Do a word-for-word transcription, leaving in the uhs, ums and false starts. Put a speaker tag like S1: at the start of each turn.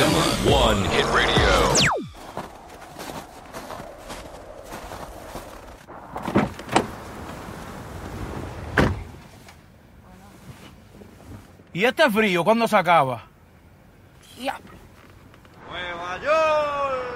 S1: Number one hit radio.
S2: ¿Y este frío cuándo se acaba?
S3: Nueva York.